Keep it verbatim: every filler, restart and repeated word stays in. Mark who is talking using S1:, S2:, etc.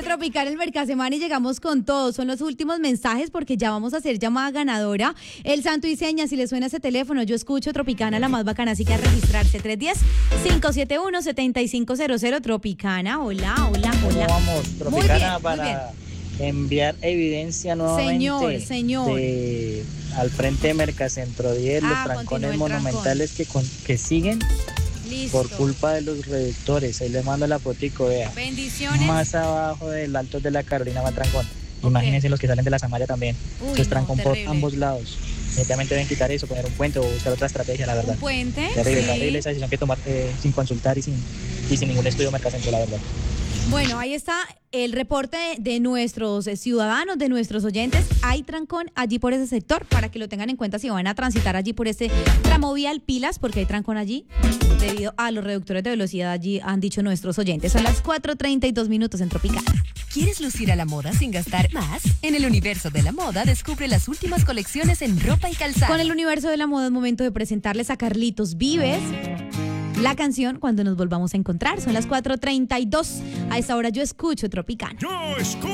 S1: Tropicana el Mercasemana y llegamos con todo. Son los últimos mensajes porque ya vamos a hacer llamada ganadora. El Santo y Seña, si le suena ese teléfono, yo escucho Tropicana, la más bacana, así que a registrarse. tres uno cero, cinco siete uno, siete cinco cero cero. Tropicana, hola, hola, hola.
S2: Vamos, Tropicana,
S1: muy bien,
S2: para
S1: muy bien.
S2: enviar evidencia nuevamente.
S1: Señor, señor.
S2: De, al frente de Mercacentro diez,
S1: Ah,
S2: los
S1: continúa
S2: trancones
S1: el
S2: monumentales que, con, que siguen
S1: Listo.
S2: por culpa de los reductores. Ahí les mando la fotico, vea.
S1: Bendiciones.
S2: Más abajo del Alto de la Carolina va trancón.
S1: Ok.
S2: Imagínense los que salen de la Samaya también.
S1: Uy,
S2: que es
S1: no,
S2: trancón por
S1: terrible.
S2: ambos lados. Inmediatamente deben quitar eso, poner un puente o buscar otra estrategia, la verdad.
S1: Un puente.
S2: Terrible,
S1: sí.
S2: terrible esa decisión que tomar eh, sin consultar y sin, y sin ningún estudio Mercacentro, la verdad.
S1: Bueno, ahí está el reporte de nuestros ciudadanos, de nuestros oyentes. Hay trancón allí por ese sector, para que lo tengan en cuenta si van a transitar allí por este tramo vial, pilas, porque hay trancón allí debido a los reductores de velocidad, allí han dicho nuestros oyentes. Son las cuatro treinta y dos minutos en Tropicana.
S3: ¿Quieres lucir a la moda sin gastar más? En el universo de la moda descubre las últimas colecciones en ropa y calzado.
S1: Con el universo de la moda es momento de presentarles a Carlitos Vives la canción Cuando nos volvamos a encontrar. Son las cuatro treinta y dos. A esta hora yo escucho Tropicana.
S4: Yo escucho.